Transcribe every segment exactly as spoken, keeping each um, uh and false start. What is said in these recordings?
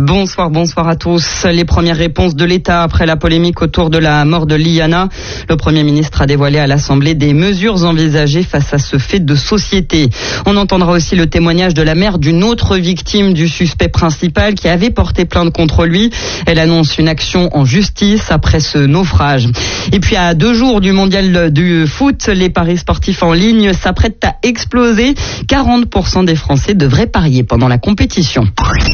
Bonsoir, bonsoir à tous. Les premières réponses de l'État après la polémique autour de la mort de Liana. Le Premier ministre a dévoilé à l'Assemblée des mesures envisagées face à ce fait de société. On entendra aussi le témoignage de la mère d'une autre victime du suspect principal qui avait porté plainte contre lui. Elle annonce une action en justice après ce naufrage. Et puis à deux jours du mondial du foot, les paris sportifs en ligne s'apprêtent à exploser. quarante pour cent des Français devraient parier pendant la compétition.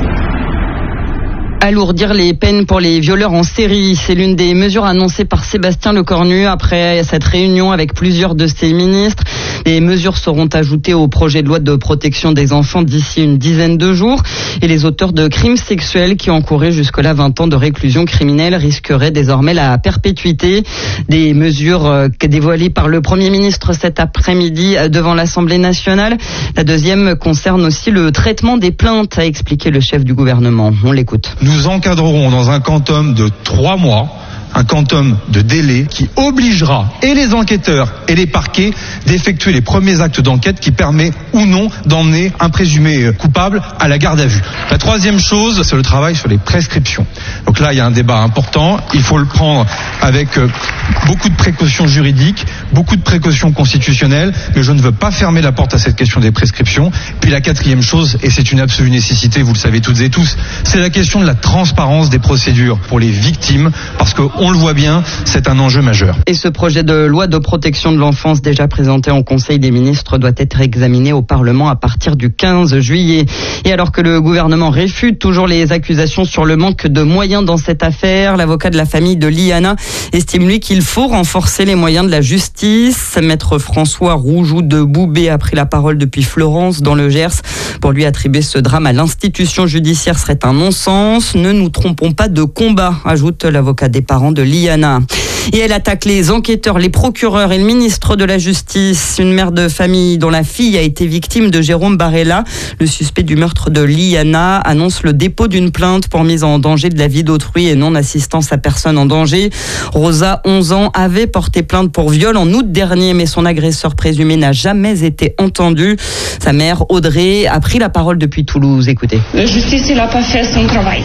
Alourdir les peines pour les violeurs en série, c'est l'une des mesures annoncées par Sébastien Lecornu après cette réunion avec plusieurs de ses ministres. Les mesures seront ajoutées au projet de loi de protection des enfants d'ici une dizaine de jours. Et les auteurs de crimes sexuels qui encouraient jusque-là vingt ans de réclusion criminelle risqueraient désormais la perpétuité. Des mesures dévoilées par le Premier ministre cet après-midi devant l'Assemblée nationale. La deuxième concerne aussi le traitement des plaintes, a expliqué le chef du gouvernement. On l'écoute. Nous encadrerons dans un quantum de trois mois, un quantum de délai qui obligera et les enquêteurs et les parquets d'effectuer les premiers actes d'enquête qui permet ou non d'emmener un présumé coupable à la garde à vue. La troisième chose, c'est le travail sur les prescriptions. Donc là, il y a un débat important. Il faut le prendre avec beaucoup de précautions juridiques, beaucoup de précautions constitutionnelles, mais je ne veux pas fermer la porte à cette question des prescriptions. Puis la quatrième chose, et c'est une absolue nécessité, vous le savez toutes et tous, c'est la question de la transparence des procédures pour les victimes, parce que on le voit bien, c'est un enjeu majeur. Et ce projet de loi de protection de l'enfance déjà présenté en Conseil des ministres doit être examiné au Parlement à partir du quinze juillet. Et alors que le gouvernement réfute toujours les accusations sur le manque de moyens dans cette affaire, l'avocat de la famille de Liana estime lui qu'il faut renforcer les moyens de la justice. Maître François Roujoux de Boubé a pris la parole depuis Florence dans le Gers. Pour lui, attribuer ce drame à l'institution judiciaire serait un non-sens. Ne nous trompons pas de combat, ajoute l'avocat des parents de Liana. Et elle attaque les enquêteurs, les procureurs et le ministre de la Justice. Une mère de famille dont la fille a été victime de Jérôme Barella, le suspect du meurtre de Liana, annonce le dépôt d'une plainte pour mise en danger de la vie d'autrui et non-assistance à personne en danger. Rosa, onze ans, avait porté plainte pour viol en août dernier, mais son agresseur présumé n'a jamais été entendu. Sa mère, Audrey, a pris la parole depuis Toulouse. Écoutez. La justice n'a pas fait son travail.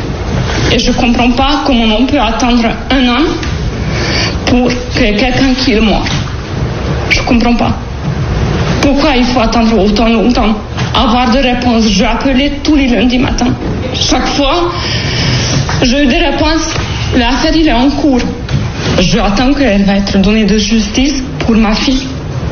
Et je ne comprends pas comment on peut attendre un an pour que quelqu'un kill moi. Je ne comprends pas. Pourquoi il faut attendre autant longtemps? Avoir des réponses. J'ai appelé tous les lundis matin. Chaque fois, j'ai eu des réponses. L'affaire, il est en cours. J'attends qu'elle va être donnée de justice pour ma fille.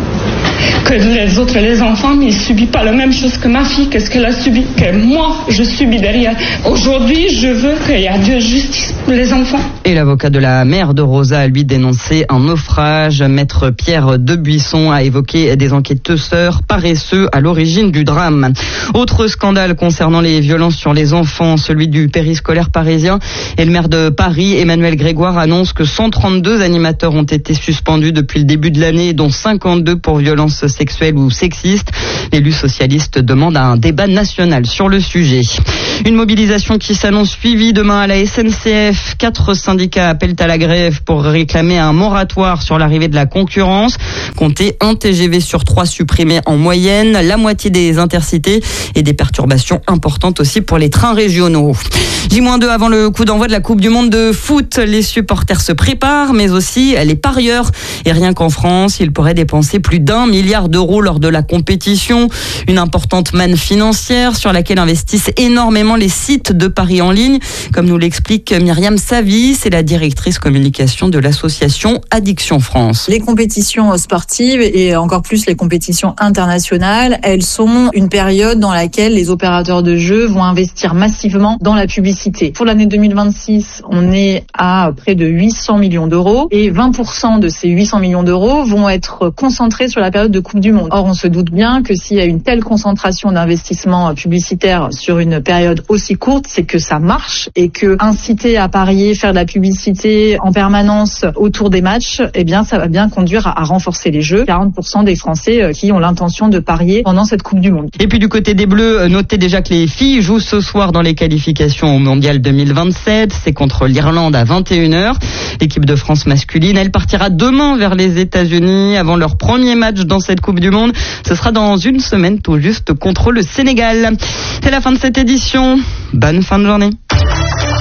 Que les autres, les enfants, mais ils ne subissent pas la même chose que ma fille, qu'est-ce qu'elle a subi, que moi, je subis derrière. Aujourd'hui, je veux qu'il y ait de justice pour les enfants. Et l'avocat de la mère de Rosa a lui dénoncé un naufrage. Maître Pierre Debuisson a évoqué des enquêteurs paresseux à l'origine du drame. Autre scandale concernant les violences sur les enfants, celui du périscolaire parisien. Et le maire de Paris, Emmanuel Grégoire, annonce que cent trente-deux animateurs ont été suspendus depuis le début de l'année, dont cinquante-deux pour violences sexuelles ou sexistes. L'élu socialiste demande un débat national sur le sujet. Une mobilisation qui s'annonce suivie demain à la S N C F. Quatre syndicats appellent à la grève pour réclamer un moratoire sur l'arrivée de la concurrence. Comptez un T G V sur trois supprimé en moyenne, la moitié des intercités et des perturbations importantes aussi pour les trains régionaux. J deux avant le coup d'envoi de la Coupe du Monde de foot. Les supporters se préparent, mais aussi les parieurs. Et rien qu'en France, ils pourraient dépenser plus d'un milliard d'euros lors de la compétition. Une importante manne financière sur laquelle investissent énormément les sites de paris en ligne. Comme nous l'explique Myriam Savy, c'est la directrice communication de l'association Addiction France. Les compétitions sportives et encore plus les compétitions internationales, elles sont une période dans laquelle les opérateurs de jeux vont investir massivement dans la publicité. Pour l'année deux mille vingt-six, on est à près de huit cents millions d'euros et vingt pour cent de ces huit cents millions d'euros vont être concentrés sur la période de Coupe du Monde. Or, on se doute bien que s'il y a une telle concentration d'investissement publicitaire sur une période aussi courte, c'est que ça marche et que inciter à parier, faire de la publicité en permanence autour des matchs, eh bien, ça va bien conduire à, à renforcer les jeux. quarante pour cent des Français qui ont l'intention de parier pendant cette Coupe du Monde. Et puis du côté des Bleus, notez déjà que les filles jouent ce soir dans les qualifications au Mondial deux mille vingt-sept. C'est contre l'Irlande à vingt et une heures. L'équipe de France masculine, elle partira demain vers les États-Unis avant leur premier match dans cette Coupe du Monde. Ce sera dans une semaine tout juste contre le Sénégal. C'est la fin de cette édition. Bonne fin de journée.